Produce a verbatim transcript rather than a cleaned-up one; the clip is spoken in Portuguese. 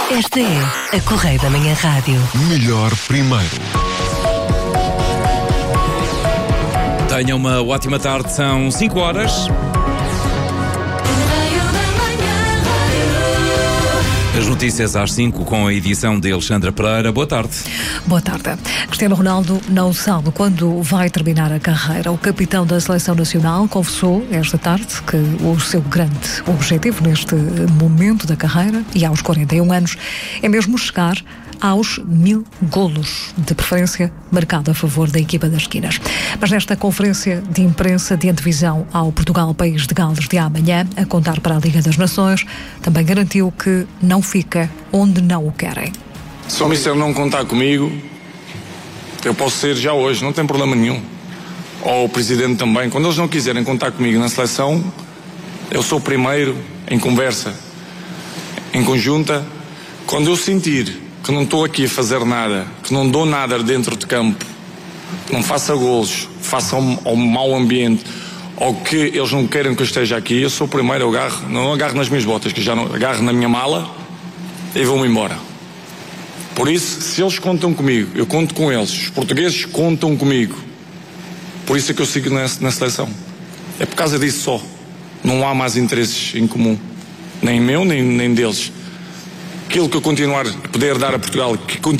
Esta é a Correio da Manhã Rádio. Melhor primeiro. Tenha uma ótima tarde, são cinco horas. As notícias às cinco com a edição de Alexandra Pereira. Boa tarde. Boa tarde. Cristiano Ronaldo não sabe quando vai terminar a carreira. O capitão da Seleção Nacional confessou esta tarde que o seu grande objetivo neste momento da carreira, e aos quarenta e um anos, é mesmo chegar aos mil golos, de preferência marcado a favor da equipa das esquinas. Mas nesta conferência de imprensa de antevisão ao Portugal País de Gales de amanhã, a contar para a Liga das Nações, também garantiu que não fica onde não o querem. Se o Mister não contar comigo, eu posso ser já hoje, não tem problema nenhum. Ou o Presidente também. Quando eles não quiserem contar comigo na seleção, eu sou o primeiro em conversa, em conjunta. Quando eu sentir que não estou aqui a fazer nada, que não dou nada dentro de campo, que não faça golos, faça um, um mau ambiente, ou que eles não queiram que eu esteja aqui, eu sou o primeiro, eu agarro, não agarro nas minhas botas, que já não agarro na minha mala e vou-me embora. Por isso, se eles contam comigo, eu conto com eles, os portugueses contam comigo, por isso é que eu sigo na, na seleção. É por causa disso só. Não há mais interesses em comum, nem meu, nem, nem deles. Aquilo que eu continuar a poder dar a Portugal, que